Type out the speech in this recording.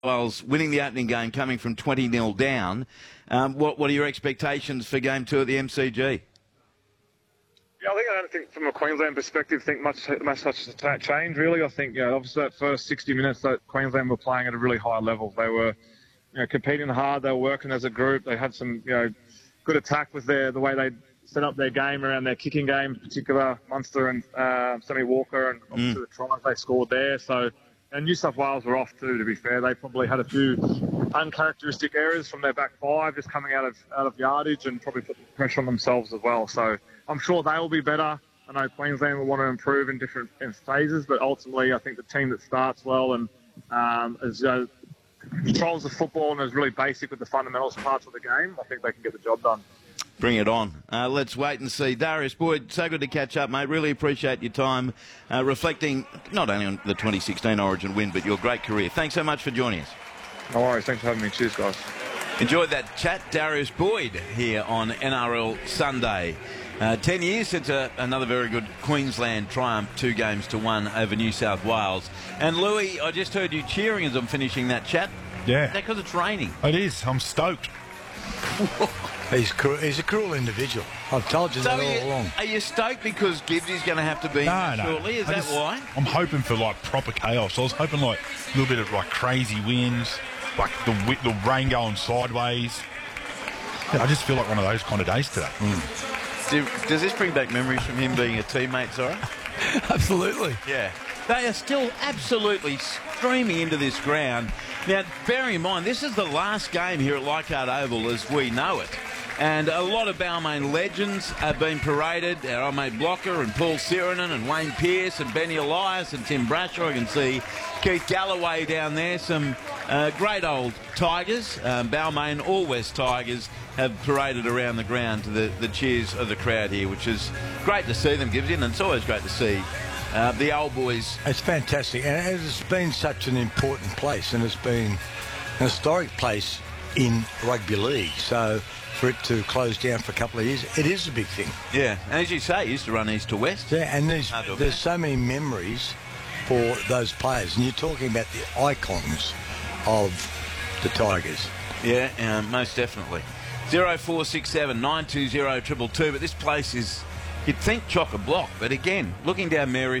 Wales winning the opening game, coming from 20-0 down. What are your expectations for Game 2 at the MCG? Yeah, I don't think from a Queensland perspective, much such a change really. I think obviously that first 60 minutes that Queensland were playing at a really high level. They were competing hard. They were working as a group. They had some good attack with the way they set up their game around their kicking game, in particular Munster and Sammy Walker, and obviously the tries they scored there. So. And New South Wales were off too, to be fair. They probably had a few uncharacteristic errors from their back five, just coming out of yardage, and probably put pressure on themselves as well. So I'm sure they will be better. I know Queensland will want to improve in different phases, but ultimately I think the team that starts well and controls the football and is really basic with the fundamentals parts of the game, I think they can get the job done. Bring it on. Let's wait and see. Darius Boyd, so good to catch up, mate. Really appreciate your time reflecting not only on the 2016 Origin win, but your great career. Thanks so much for joining us. No worries. Thanks for having me. Cheers, guys. Enjoyed that chat. Darius Boyd here on NRL Sunday. 10 years since another very good Queensland triumph, 2-1 over New South Wales. And Louis, I just heard you cheering as I'm finishing that chat. Yeah. Is that because it's raining? It is. I'm stoked. He's a cruel individual. I've told you that all along. Are you stoked because Gibbs is going to have to be shortly? Is that why? I'm hoping for proper chaos. I was hoping a little bit of crazy winds, the rain going sideways. Yeah, I just feel like one of those kind of days today. Does this bring back memories from him being a teammate, Zora? Absolutely. Yeah. They are still absolutely streaming into this ground. Now, bearing in mind, this is the last game here at Leichhardt Oval as we know it. And a lot of Balmain legends have been paraded. Our old mate Blocker and Paul Sirenen and Wayne Pearce and Benny Elias and Tim Bradshaw. I can see Keith Galloway down there. Some great old Tigers. Balmain All West Tigers have paraded around the ground to the cheers of the crowd here, which is great to see them, Gibbs, and it's always great to see the old boys. It's fantastic, and it's been such an important place, and it's been an historic place in rugby league. So for it to close down for a couple of years, it is a big thing. Yeah, and as you say, it used to run east to west. Yeah, and there's so many memories for those players, and you're talking about the icons of the Tigers. Yeah, most definitely. 0467 920 222, but this place is, you'd think chock-a-block, but again, looking down Mary